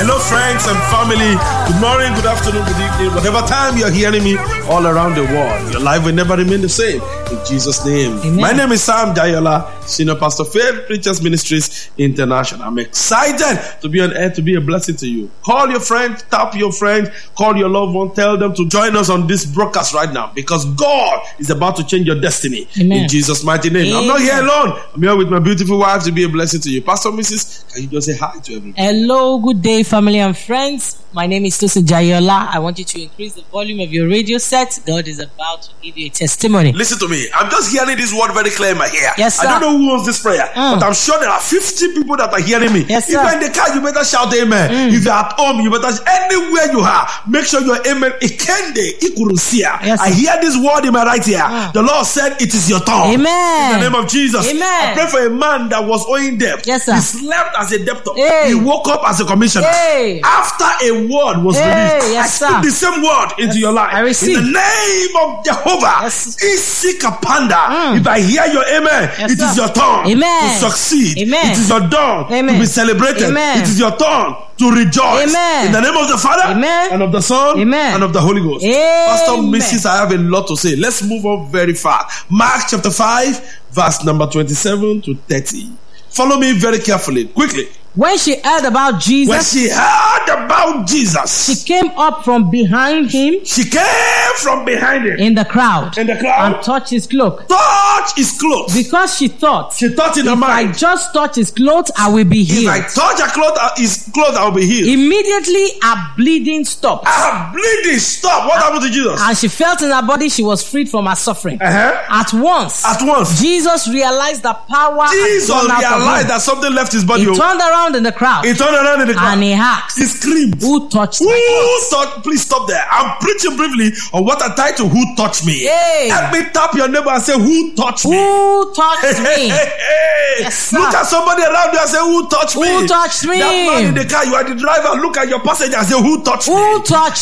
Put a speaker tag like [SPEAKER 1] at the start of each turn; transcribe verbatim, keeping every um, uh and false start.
[SPEAKER 1] Hello, friends and family. Good morning, good afternoon, good evening. Whatever time you're hearing me all around the world, your life will never remain the same. In Jesus' name.
[SPEAKER 2] Amen.
[SPEAKER 1] My name is Sam Jayola, Senior Pastor Faith Preachers Ministries International. I'm excited to be on air, to be a blessing to you. Call your friend, tap your friend, call your loved one, tell them to join us on this broadcast right now, because God is about to change your destiny.
[SPEAKER 2] Amen.
[SPEAKER 1] In Jesus' mighty name.
[SPEAKER 2] Amen.
[SPEAKER 1] I'm not here alone. I'm here with my beautiful wife to be a blessing to you. Pastor Missus, can you just say hi to everyone?
[SPEAKER 2] Hello, good day, family and friends. My name is Tosin Jayola. I want you to increase the volume of your radio set. God is about to give you a testimony.
[SPEAKER 1] Listen to me. I'm just hearing this word very clear in my ear.
[SPEAKER 2] Yes, sir.
[SPEAKER 1] I don't know who wants this prayer,
[SPEAKER 2] Mm.
[SPEAKER 1] but I'm sure there are fifty people that are hearing me.
[SPEAKER 2] Yes,
[SPEAKER 1] if
[SPEAKER 2] sir.
[SPEAKER 1] you're in the car, you better shout amen.
[SPEAKER 2] Mm.
[SPEAKER 1] If you're at home, you better, anywhere you are, make sure your amen. Ikende, ikurusia.
[SPEAKER 2] Yes,
[SPEAKER 1] I
[SPEAKER 2] sir.
[SPEAKER 1] hear this word in my right ear.
[SPEAKER 2] Mm.
[SPEAKER 1] The Lord said, it is your turn.
[SPEAKER 2] Amen.
[SPEAKER 1] In the name of Jesus.
[SPEAKER 2] Amen.
[SPEAKER 1] I pray for a man that was owing debt.
[SPEAKER 2] Yes, sir.
[SPEAKER 1] He slept as a debtor.
[SPEAKER 2] Hey.
[SPEAKER 1] He woke up as a commissioner.
[SPEAKER 2] Hey.
[SPEAKER 1] After a word was
[SPEAKER 2] Hey,
[SPEAKER 1] released,
[SPEAKER 2] yes,
[SPEAKER 1] I
[SPEAKER 2] sir.
[SPEAKER 1] speak the same word into
[SPEAKER 2] Yes,
[SPEAKER 1] your life.
[SPEAKER 2] I receive.
[SPEAKER 1] In the name of Jehovah.
[SPEAKER 2] Yes.
[SPEAKER 1] Isikapanda.
[SPEAKER 2] Mm.
[SPEAKER 1] If I hear your amen,
[SPEAKER 2] Yes,
[SPEAKER 1] it is
[SPEAKER 2] sir.
[SPEAKER 1] your turn
[SPEAKER 2] Amen.
[SPEAKER 1] to succeed.
[SPEAKER 2] Amen.
[SPEAKER 1] It is your turn
[SPEAKER 2] Amen.
[SPEAKER 1] to be celebrated.
[SPEAKER 2] Amen.
[SPEAKER 1] It is your turn to rejoice.
[SPEAKER 2] Amen.
[SPEAKER 1] In the name of the Father,
[SPEAKER 2] Amen.
[SPEAKER 1] and of the Son,
[SPEAKER 2] Amen.
[SPEAKER 1] and of the Holy Ghost.
[SPEAKER 2] Amen.
[SPEAKER 1] Pastor Missus I have a lot to say. Let's move on very fast. Mark chapter five, verse number twenty-seven to thirty. Follow me very carefully, quickly.
[SPEAKER 2] When she heard about Jesus,
[SPEAKER 1] When she heard about Jesus,
[SPEAKER 2] she came up from behind him
[SPEAKER 1] she came from behind him
[SPEAKER 2] in the crowd
[SPEAKER 1] in the crowd,
[SPEAKER 2] and touched his cloak,
[SPEAKER 1] touched his clothes.
[SPEAKER 2] because she thought,
[SPEAKER 1] She thought in her
[SPEAKER 2] if I
[SPEAKER 1] mind,
[SPEAKER 2] just touch his clothes, I will be
[SPEAKER 1] if
[SPEAKER 2] healed.
[SPEAKER 1] I touch her clothes, uh, his clothes, I will be healed.
[SPEAKER 2] Immediately, her bleeding stopped,
[SPEAKER 1] Her bleeding stopped. What happened to Jesus?
[SPEAKER 2] and she felt in her body she was freed from her suffering.
[SPEAKER 1] Uh-huh.
[SPEAKER 2] At once,
[SPEAKER 1] At once,
[SPEAKER 2] Jesus realized the power
[SPEAKER 1] Jesus
[SPEAKER 2] had gone out of
[SPEAKER 1] realized
[SPEAKER 2] him.
[SPEAKER 1] that something left his body.
[SPEAKER 2] He turned around in the crowd
[SPEAKER 1] He turned around in the crowd.
[SPEAKER 2] and he asked,
[SPEAKER 1] He screamed.
[SPEAKER 2] "Who touched
[SPEAKER 1] Who
[SPEAKER 2] my clothes?"
[SPEAKER 1] touched? Please stop there. I'm preaching briefly on what I titled "Who Touched Me."
[SPEAKER 2] Hey.
[SPEAKER 1] Help me tap your neighbor and say, "Who touched me?"
[SPEAKER 2] Who touched
[SPEAKER 1] Hey,
[SPEAKER 2] me?
[SPEAKER 1] hey, hey.
[SPEAKER 2] Yes, sir.
[SPEAKER 1] Look at somebody around you and say, "Who touched me?"
[SPEAKER 2] Who touched me?
[SPEAKER 1] That man in the car, you are the driver. Look at your passenger and say, "Who touched me?"
[SPEAKER 2] Who touched